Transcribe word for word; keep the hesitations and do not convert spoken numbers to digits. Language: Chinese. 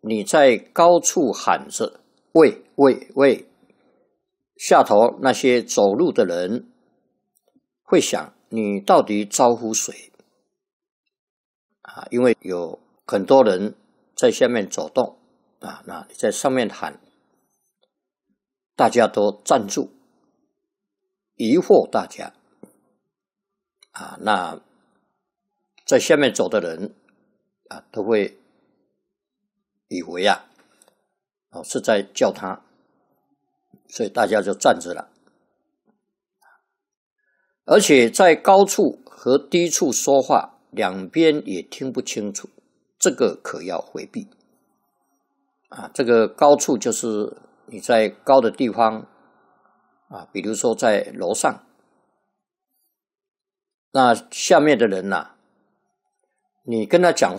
你在高处喊着喂喂喂，下头那些走路的人会想你到底招呼谁啊？因为有很多人在下面走动啊，那你在上面喊，大家都站住，疑惑大家啊，那在下面走的人啊，都会以为啊，哦是在叫他，所以大家就站着了。而且在高处和低处说话，两边也听不清楚，这个可要回避啊。这个高处就是你在高的地方啊，比如说在楼上，那下面的人呐、啊，你跟他讲